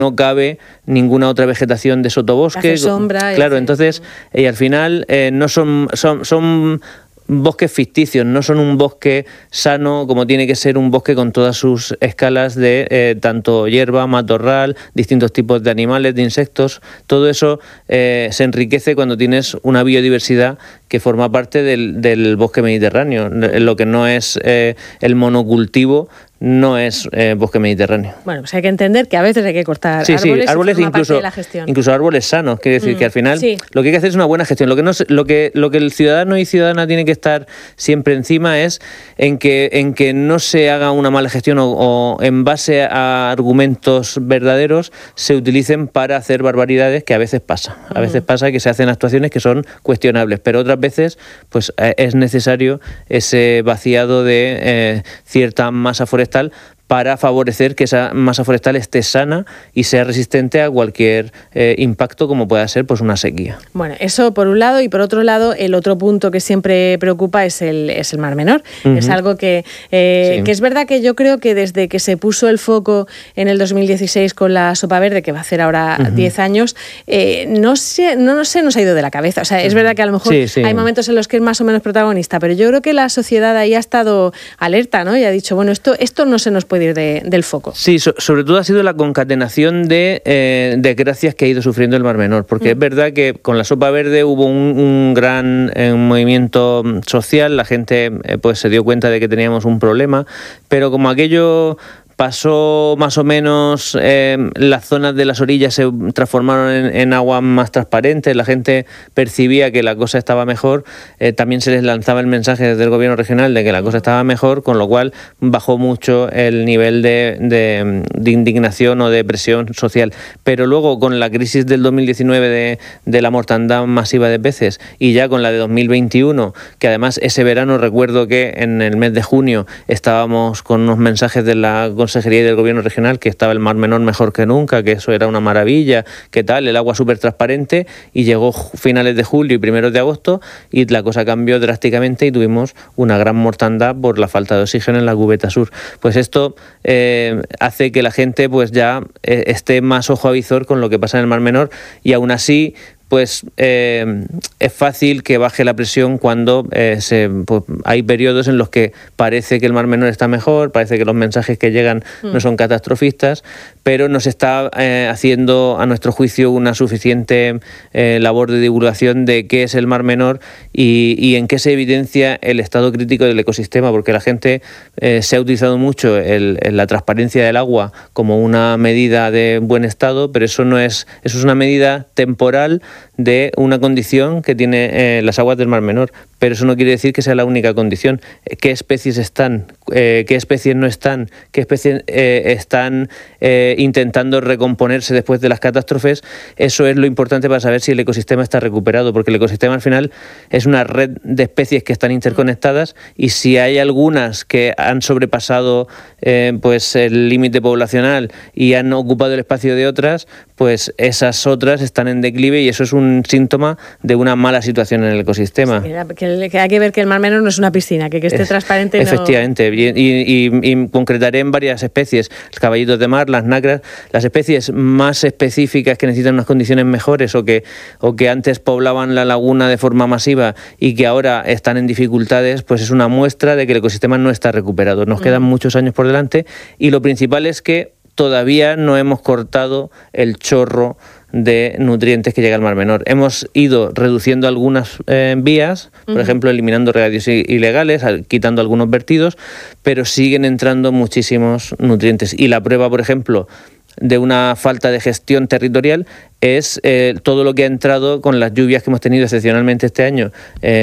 no cabe ninguna otra vegetación de sotobosque. Hace sombra. Claro, entonces, y al final no son bosques ficticios, no son un bosque sano como tiene que ser un bosque con todas sus escalas de tanto hierba, matorral, distintos tipos de animales, de insectos. Todo eso se enriquece cuando tienes una biodiversidad que forma parte del bosque mediterráneo. Lo que no es el monocultivo no es bosque mediterráneo. Bueno, pues hay que entender que a veces hay que cortar árboles, sí, árboles y parte de la gestión. Incluso árboles sanos. Quiere decir que al final lo que hay que hacer es una buena gestión. Lo que el ciudadano y ciudadana tiene que estar siempre encima es en que no se haga una mala gestión o en base a argumentos verdaderos se utilicen para hacer barbaridades, que a veces pasa. A veces pasa que se hacen actuaciones que son cuestionables, pero otras veces pues es necesario ese vaciado de cierta masa forestal para favorecer que esa masa forestal esté sana y sea resistente a cualquier impacto como pueda ser pues una sequía. Bueno, eso por un lado, y por otro lado, el otro punto que siempre preocupa es el Mar Menor. Es algo que es verdad que yo creo que desde que se puso el foco en el 2016 con la sopa verde, que va a hacer ahora 10 años, no se nos ha ido de la cabeza. O sea, es verdad que a lo mejor hay momentos en los que es más o menos protagonista, pero yo creo que la sociedad ahí ha estado alerta, ¿no? Y ha dicho, bueno, esto no se nos puede ir del foco. Sí, sobre todo ha sido la concatenación de desgracias que ha ido sufriendo el Mar Menor, porque es verdad que con la sopa verde hubo un gran movimiento social, la gente pues se dio cuenta de que teníamos un problema, pero como aquello pasó más o menos, las zonas de las orillas se transformaron en aguas más transparentes, la gente percibía que la cosa estaba mejor, también se les lanzaba el mensaje desde el gobierno regional de que la cosa estaba mejor, con lo cual bajó mucho el nivel de indignación o de presión social. Pero luego con la crisis del 2019 de la mortandad masiva de peces y ya con la de 2021, que además ese verano recuerdo que en el mes de junio estábamos con unos mensajes de la Consejería y del Gobierno regional que estaba el Mar Menor mejor que nunca, que eso era una maravilla, que tal, el agua súper transparente, y llegó finales de julio y primeros de agosto y la cosa cambió drásticamente y tuvimos una gran mortandad por la falta de oxígeno en la cubeta sur. Pues esto hace que la gente pues ya esté más ojo a visor con lo que pasa en el Mar Menor, y aún así pues es fácil que baje la presión cuando hay periodos en los que parece que el Mar Menor está mejor, parece que los mensajes que llegan no son catastrofistas, pero no se está haciendo, a nuestro juicio, una suficiente labor de divulgación de qué es el Mar Menor y en qué se evidencia el estado crítico del ecosistema, porque la gente se ha utilizado mucho la transparencia del agua como una medida de buen estado, pero eso es una medida temporal de una condición que tiene las aguas del Mar Menor, pero eso no quiere decir que sea la única condición. ¿Qué especies están? ¿Qué especies no están? ¿Qué especies están intentando recomponerse después de las catástrofes? Eso es lo importante para saber si el ecosistema está recuperado, porque el ecosistema al final es una red de especies que están interconectadas, y si hay algunas que han sobrepasado pues el límite poblacional y han ocupado el espacio de otras, pues esas otras están en declive, y eso es un síntoma de una mala situación en el ecosistema. Sí, que hay que ver que el Mar Menor no es una piscina, que esté transparente. Efectivamente, y concretaré en varias especies, los caballitos de mar, las nacras, las especies más específicas que necesitan unas condiciones mejores o que antes poblaban la laguna de forma masiva y que ahora están en dificultades, pues es una muestra de que el ecosistema no está recuperado. Nos quedan muchos años por delante, y lo principal es que todavía no hemos cortado el chorro de nutrientes que llega al Mar Menor. Hemos ido reduciendo algunas vías, por ejemplo, eliminando regadíos ilegales, quitando algunos vertidos, pero siguen entrando muchísimos nutrientes. Y la prueba, por ejemplo, de una falta de gestión territorial es todo lo que ha entrado con las lluvias que hemos tenido excepcionalmente este año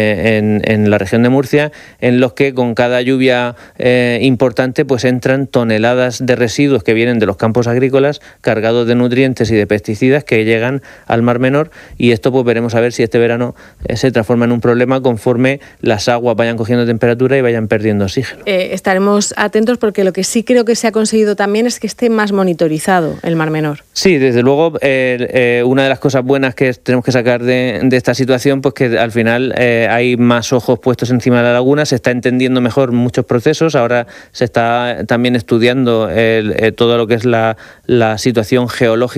en la región de Murcia, en los que con cada lluvia importante pues entran toneladas de residuos que vienen de los campos agrícolas cargados de nutrientes y de pesticidas que llegan al Mar Menor, y esto pues veremos a ver si este verano se transforma en un problema conforme las aguas vayan cogiendo temperatura y vayan perdiendo oxígeno. Estaremos atentos, porque lo que sí creo que se ha conseguido también es que esté más monitorizado el Mar Menor. Sí, desde luego una de las cosas buenas que tenemos que sacar de esta situación, pues que al final hay más ojos puestos encima de la laguna, se está entendiendo mejor muchos procesos, ahora se está también estudiando todo lo que es la situación geológica